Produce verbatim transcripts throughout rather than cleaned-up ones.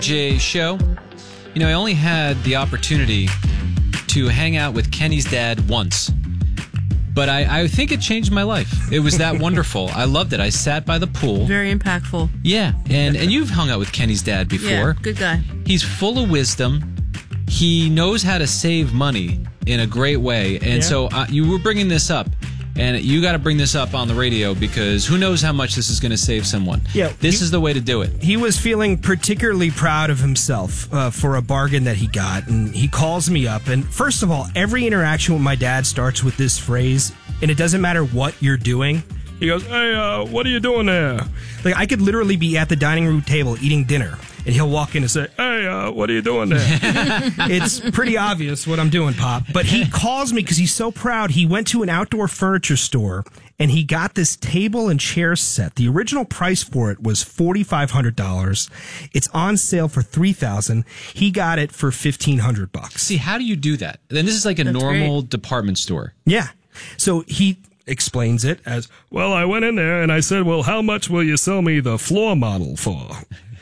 J show. You know, I only had the opportunity to hang out with Kenny's dad once, but I, I think it changed my life. It was that wonderful. I loved it. I sat by the pool. Very impactful. Yeah, and, and you've hung out with Kenny's dad before. Yeah, good guy. He's full of wisdom. He knows how to save money in a great way. And yeah. so uh, you were bringing this up. And you got to bring this up on the radio because who knows how much this is going to save someone. Yeah, this he, is the way to do it. He was feeling particularly proud of himself uh, for a bargain that he got. And he calls me up. And first of all, every interaction with my dad starts with this phrase. And it doesn't matter what you're doing. He goes, hey, uh, what are you doing there? Like, I could literally be at the dining room table eating dinner. And he'll walk in and say, hey, uh, what are you doing there? It's pretty obvious what I'm doing, Pop. But he calls me because he's so proud. He went to an outdoor furniture store and he got this table and chair set. The original price for it was four thousand five hundred dollars. It's on sale for three thousand dollars. He got it for fifteen hundred bucks. See, how do you do that? Then this is like a That's normal great. department store. Yeah. So he explains it as, well, I went in there and I said, well, how much will you sell me the floor model for?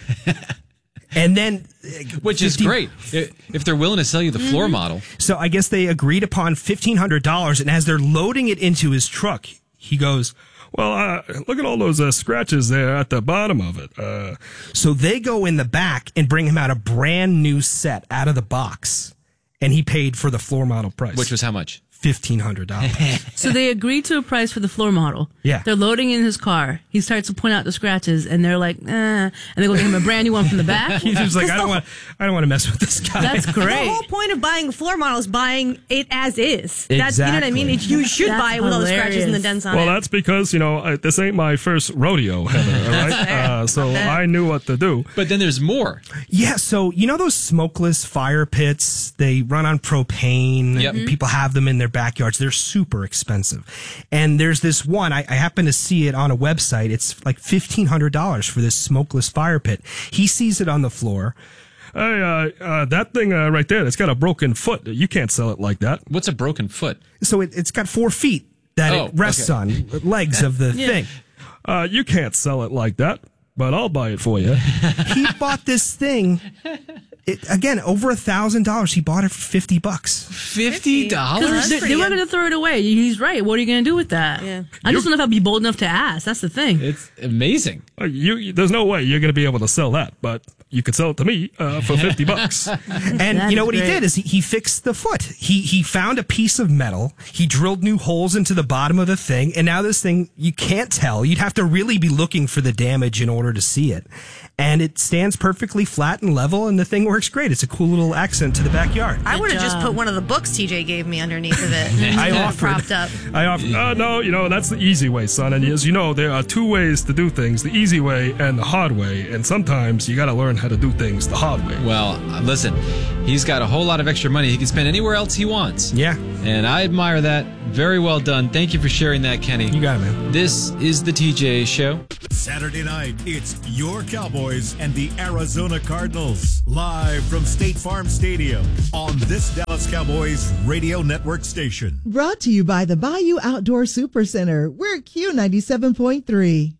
And then, which fifty is great if they're willing to sell you the floor mm-hmm. model. So I guess they agreed upon fifteen hundred dollars, and as they're loading it into his truck, he goes, well, uh, look at all those uh, scratches there at the bottom of it. Uh, so they go in the back and bring him out a brand new set out of the box, and he paid for the floor model price. Which was how much? fifteen hundred dollars. So they agreed to a price for the floor model. Yeah. They're loading in his car. He starts to point out the scratches, and they're like, eh. And they go get him a brand new one from the back. He's just like, I don't want I don't want to mess with this guy. That's great. The whole point of buying a floor model is buying it as is. Exactly. That's, you know what I mean? It, you should That's buy it with all the scratches and the dents on well, it. Well, that's because, you know, I, this ain't my first rodeo, Heather, all right? Uh, so I knew what to do. But then there's more. Yeah, so you know those smokeless fire pits? They run on propane. Yep. People have them in their backyards. They're super expensive. And there's this one, I, I happen to see it on a website. It's like fifteen hundred dollars for this smokeless fire pit. He sees it on the floor. Hey, uh, uh, that thing uh, right there, it's got a broken foot. You can't sell it like that. What's a broken foot? So it, it's got four feet that oh, it rests okay. on, legs of the yeah. thing. Uh, you can't sell it like that, but I'll buy it for you. He bought this thing. It, again, over a thousand dollars. He bought it for fifty bucks. Fifty dollars? They, they were going to throw it away. He's right. What are you going to do with that? Yeah. I just don't know if I'll be bold enough to ask. That's the thing. It's amazing. Uh, you, there's no way you're going to be able to sell that, but you could sell it to me uh, for fifty bucks. And That you know is what great. he did is he, he fixed the foot. He he found a piece of metal. He drilled new holes into the bottom of the thing, and now this thing you can't tell. You'd have to really be looking for the damage in order to see it. And it stands perfectly flat and level, and the thing works great. It's a cool little accent to the backyard. I would have just job. put one of the books T J gave me underneath of it. I Kind of offered. propped up. I offered. Uh, no, you know, that's the easy way, son. And as you know, there are two ways to do things, the easy way and the hard way. And sometimes you got to learn how to do things the hard way. Well, uh, listen, he's got a whole lot of extra money he can spend anywhere else he wants. Yeah. And I admire that. Very well done. Thank you for sharing that, Kenny. You got it, man. This is the T J Show. Saturday night, it's your Cowboys and the Arizona Cardinals. Live from State Farm Stadium on this Dallas Cowboys radio network station. Brought to you by the Bayou Outdoor Super Center. We're Q ninety-seven point three.